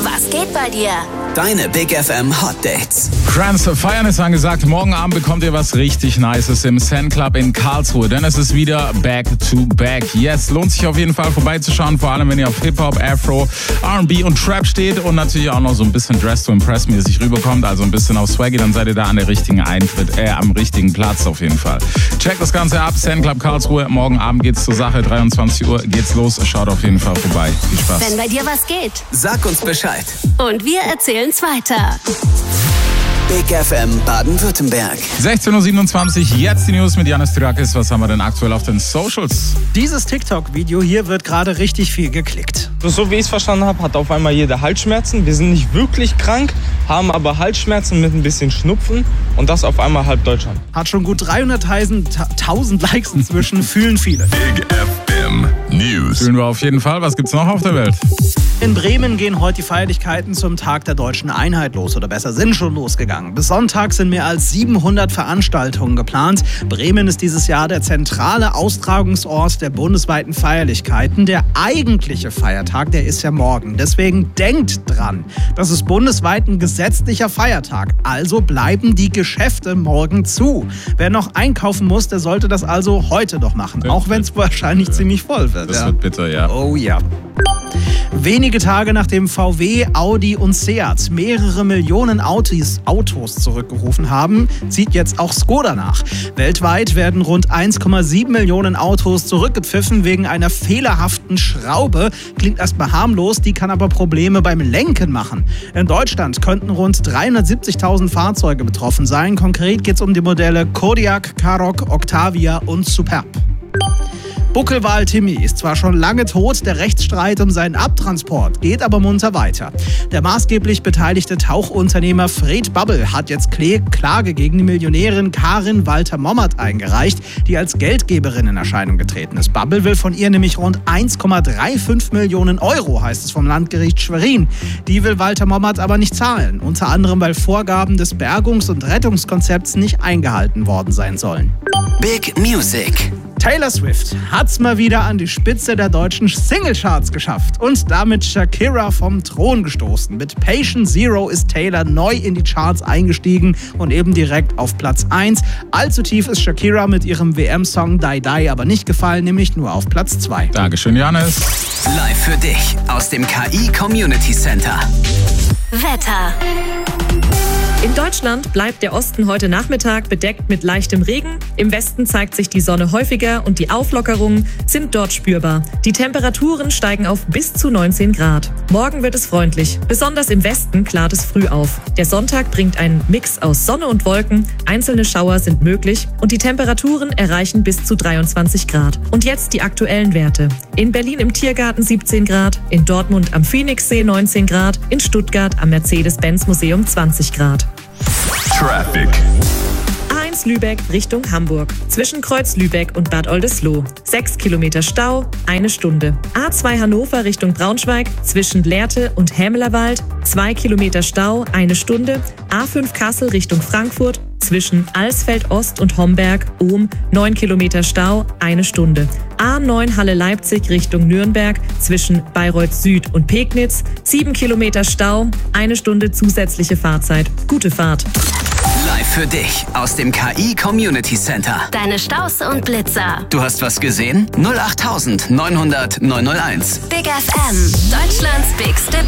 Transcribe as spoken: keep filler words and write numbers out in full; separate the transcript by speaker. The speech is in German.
Speaker 1: Was geht bei dir?
Speaker 2: Deine Big F M Hot Dates.
Speaker 3: Kranz, feiern ist angesagt. Morgen Abend bekommt ihr was richtig Nices im Zen Club in Karlsruhe. Denn es ist wieder Back to Back. Yes, lohnt sich auf jeden Fall vorbeizuschauen. Vor allem, wenn ihr auf Hip-Hop, Afro, R and B und Trap steht. Und natürlich auch noch so ein bisschen Dress to Impress mäßig rüberkommt. Also ein bisschen auf Swaggy. Dann seid ihr da an der richtigen Eintritt, äh, am richtigen Platz auf jeden Fall. Checkt das Ganze ab. Zen Club Karlsruhe. Morgen Abend geht's zur Sache. dreiundzwanzig Uhr geht's los. Schaut auf jeden Fall vorbei. Viel Spaß.
Speaker 1: Wenn bei dir was geht.
Speaker 2: Sag uns Bescheid.
Speaker 1: Und wir erzählen's weiter.
Speaker 2: Big F M Baden-Württemberg.
Speaker 3: sechzehn Uhr siebenundzwanzig, jetzt die News mit Janis Tyrakis. Was haben wir denn aktuell auf den Socials?
Speaker 4: Dieses TikTok-Video hier wird gerade richtig viel geklickt.
Speaker 5: So wie ich es verstanden habe, hat auf einmal jeder Halsschmerzen. Wir sind nicht wirklich krank, haben aber Halsschmerzen mit ein bisschen Schnupfen und das auf einmal halb Deutschland.
Speaker 4: Hat schon gut dreihunderttausend Likes inzwischen, fühlen viele.
Speaker 6: Big F M News.
Speaker 3: Fühlen wir auf jeden Fall. Was gibt's noch auf der Welt?
Speaker 4: In Bremen gehen heute die Feierlichkeiten zum Tag der deutschen Einheit los, oder besser sind schon losgegangen. Bis Sonntag sind mehr als siebenhundert Veranstaltungen geplant. Bremen ist dieses Jahr der zentrale Austragungsort der bundesweiten Feierlichkeiten. Der eigentliche Feiertag, der ist ja morgen. Deswegen denkt dran, das ist bundesweit ein gesetzlicher Feiertag. Also bleiben die Geschäfte morgen zu. Wer noch einkaufen muss, der sollte das also heute noch machen. Auch wenn es wahrscheinlich ziemlich voll wird.
Speaker 3: Das
Speaker 4: ja.
Speaker 3: wird bitter, ja.
Speaker 4: Oh ja. Wenige Tage nachdem V W, Audi und Seat mehrere Millionen Autos, Autos zurückgerufen haben, zieht jetzt auch Skoda nach. Weltweit werden rund eins Komma sieben Millionen Autos zurückgepfiffen wegen einer fehlerhaften Schraube. Klingt erstmal harmlos, die kann aber Probleme beim Lenken machen. In Deutschland könnten rund dreihundertsiebzigtausend Fahrzeuge betroffen sein. Konkret geht es um die Modelle Kodiaq, Karoq, Octavia und Superb. Buckelwal Timmy ist zwar schon lange tot, der Rechtsstreit um seinen Abtransport geht aber munter weiter. Der maßgeblich beteiligte Tauchunternehmer Fred Bubble hat jetzt Klage gegen die Millionärin Karin Walter-Mommert eingereicht, die als Geldgeberin in Erscheinung getreten ist. Bubble will von ihr nämlich rund eins Komma fünfunddreißig Millionen Euro, heißt es vom Landgericht Schwerin. Die will Walter-Mommert aber nicht zahlen, unter anderem weil Vorgaben des Bergungs- und Rettungskonzepts nicht eingehalten worden sein sollen.
Speaker 2: Big Music.
Speaker 4: Taylor Swift hat's mal wieder an die Spitze der deutschen Singlecharts geschafft und damit Shakira vom Thron gestoßen. Mit Patient Zero ist Taylor neu in die Charts eingestiegen und eben direkt auf Platz eins. Allzu tief ist Shakira mit ihrem W M-Song Die Die aber nicht gefallen, nämlich nur auf Platz zwei.
Speaker 3: Dankeschön, Janis.
Speaker 2: Live für dich aus dem K I Community Center.
Speaker 1: Wetter.
Speaker 7: In Deutschland bleibt der Osten heute Nachmittag bedeckt mit leichtem Regen. Im Westen zeigt sich die Sonne häufiger und die Auflockerungen sind dort spürbar. Die Temperaturen steigen auf bis zu neunzehn Grad. Morgen wird es freundlich. Besonders im Westen klart es früh auf. Der Sonntag bringt einen Mix aus Sonne und Wolken. Einzelne Schauer sind möglich und die Temperaturen erreichen bis zu dreiundzwanzig Grad. Und jetzt die aktuellen Werte. In Berlin im Tiergarten siebzehn Grad, in Dortmund am Phoenixsee neunzehn Grad, in Stuttgart am Mercedes-Benz-Museum zwanzig Grad.
Speaker 6: Traffic.
Speaker 7: A eins Lübeck Richtung Hamburg. Zwischen Kreuz Lübeck und Bad Oldesloe. sechs Kilometer Stau, eine Stunde. A zwei Hannover Richtung Braunschweig. Zwischen Lehrte und Hämelerwald. zwei Kilometer Stau, eine Stunde. A fünf Kassel Richtung Frankfurt. Zwischen Alsfeld Ost und Homberg, Ohm, neun Kilometer Stau, eine Stunde. A neun Halle Leipzig Richtung Nürnberg, zwischen Bayreuth Süd und Pegnitz, sieben Kilometer Stau, eine Stunde zusätzliche Fahrzeit. Gute Fahrt.
Speaker 2: Live für dich aus dem K I Community Center.
Speaker 1: Deine Staus und Blitzer.
Speaker 2: Du hast was gesehen? null acht neunhundert neunhundert neunhunderteins.
Speaker 1: Big F M. Deutschlands bigste